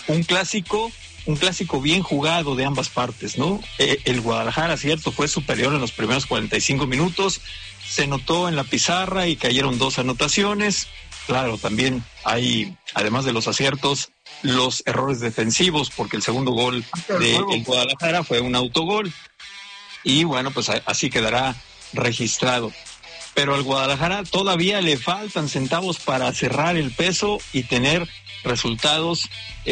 un clásico bien jugado de ambas partes, ¿no? El Guadalajara, cierto, fue superior en los primeros 45 minutos, se notó en la pizarra y cayeron 2 anotaciones. Claro, también hay, además de los aciertos, los errores defensivos, porque el segundo gol del Guadalajara fue un autogol. Y bueno, pues así quedará registrado. Pero al Guadalajara todavía le faltan centavos para cerrar el peso y tener resultados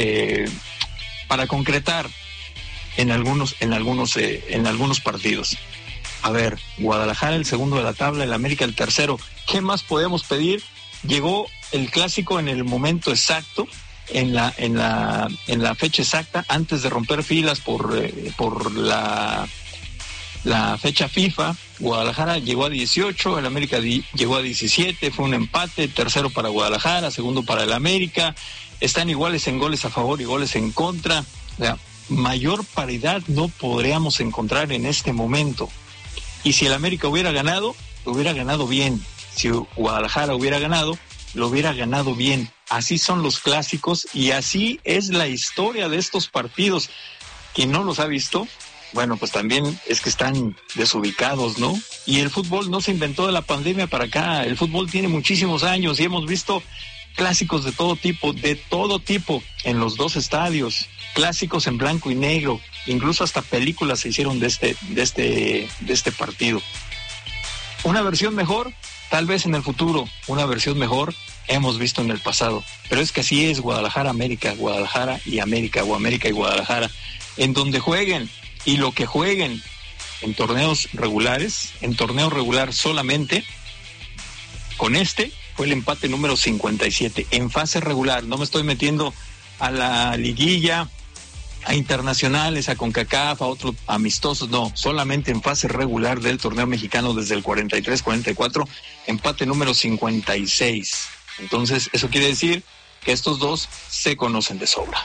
para concretar en algunos partidos. A ver, Guadalajara el segundo de la tabla, el América el tercero. ¿Qué más podemos pedir? Llegó el clásico en el momento exacto, en la fecha exacta, antes de romper filas por la fecha FIFA. Guadalajara llegó a 18, el América llegó a 17, fue un empate, tercero para Guadalajara, segundo para el América. Están iguales en goles a favor y goles en contra. O sea, mayor paridad no podríamos encontrar en este momento. Y si el América hubiera ganado, lo hubiera ganado bien. Si Guadalajara hubiera ganado, lo hubiera ganado bien. Así son los clásicos y así es la historia de estos partidos. Quien no los ha visto, bueno, pues también es que están desubicados, ¿no? Y el fútbol no se inventó de la pandemia para acá. El fútbol tiene muchísimos años y hemos visto clásicos de todo tipo en los dos estadios, clásicos en blanco y negro, incluso hasta películas se hicieron de este partido. Una versión mejor, tal vez en el futuro, una versión mejor hemos visto en el pasado, pero es que así es Guadalajara, América, Guadalajara y América, o América y Guadalajara, en donde jueguen y lo que jueguen en torneos regulares, en torneo regular solamente, con fue el empate número 57 en fase regular. No me estoy metiendo a la liguilla, a internacionales, a CONCACAF, a otros amistosos, no, solamente en fase regular del torneo mexicano desde el 43-44, empate número 56. Entonces, eso quiere decir que estos dos se conocen de sobra.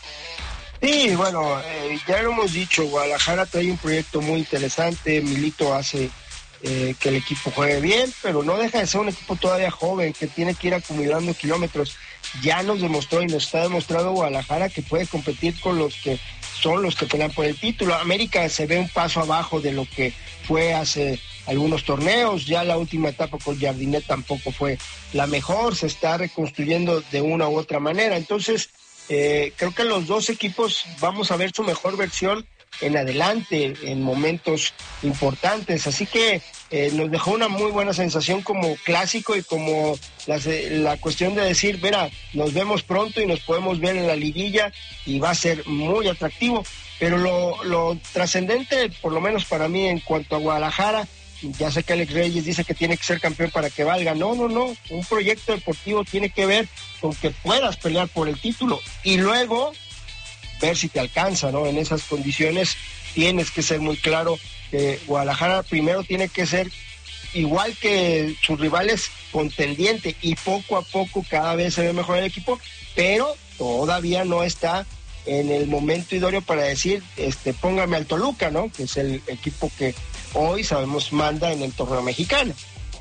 Sí, bueno, ya lo hemos dicho, Guadalajara trae un proyecto muy interesante, Milito hace que el equipo juegue bien, pero no deja de ser un equipo todavía joven, que tiene que ir acumulando kilómetros. Ya nos demostró y nos está demostrando Guadalajara que puede competir con los que son los que pelean por el título. América se ve un paso abajo de lo que fue hace algunos torneos, ya la última etapa con Jardinet tampoco fue la mejor, se está reconstruyendo de una u otra manera. Entonces, creo que los dos equipos vamos a ver su mejor versión en adelante, en momentos importantes, así que nos dejó una muy buena sensación como clásico y como la cuestión de decir, verá, nos vemos pronto y nos podemos ver en la liguilla y va a ser muy atractivo, pero lo trascendente, por lo menos para mí en cuanto a Guadalajara, ya sé que Alex Reyes dice que tiene que ser campeón para que valga, no, un proyecto deportivo tiene que ver con que puedas pelear por el título y luego ver si te alcanza, ¿no? En esas condiciones tienes que ser muy claro que Guadalajara primero tiene que ser igual que sus rivales, contendiente, y poco a poco cada vez se ve mejor el equipo, pero todavía no está en el momento idóneo para decir, póngame al Toluca, ¿no? Que es el equipo que hoy sabemos manda en el torneo mexicano.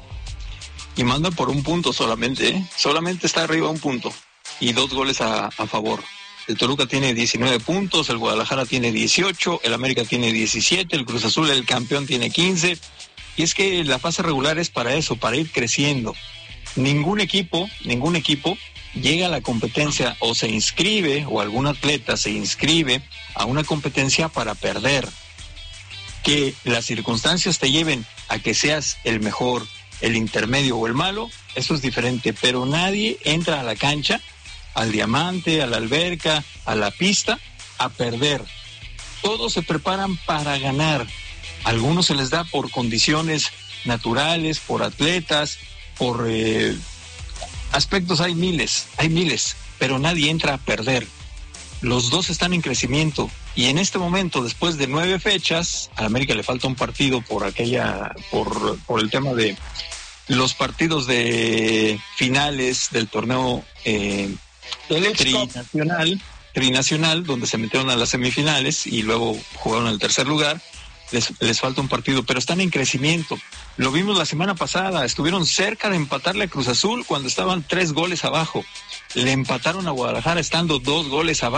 Y manda por un punto solamente, ¿eh? Solamente está arriba un punto y 2 goles a favor. El Toluca tiene 19 puntos, el Guadalajara tiene 18, el América tiene 17, el Cruz Azul, el campeón, tiene 15. Y es que la fase regular es para eso, para ir creciendo. Ningún equipo llega a la competencia o se inscribe, o algún atleta se inscribe a una competencia para perder. Que las circunstancias te lleven a que seas el mejor, el intermedio o el malo, eso es diferente, pero nadie entra a la cancha, al diamante, a la alberca, a la pista, a perder. Todos se preparan para ganar. A algunos se les da por condiciones naturales, por atletas, por aspectos, hay miles, pero nadie entra a perder. Los dos están en crecimiento y en este momento, después de 9 fechas, a América le falta un partido por el tema de los partidos de finales del torneo trinacional, donde se metieron a las semifinales y luego jugaron el tercer lugar. Les falta un partido, pero están en crecimiento. Lo vimos la semana pasada, estuvieron cerca de empatarle a Cruz Azul cuando estaban 3 goles abajo. Le empataron a Guadalajara estando 2 goles abajo.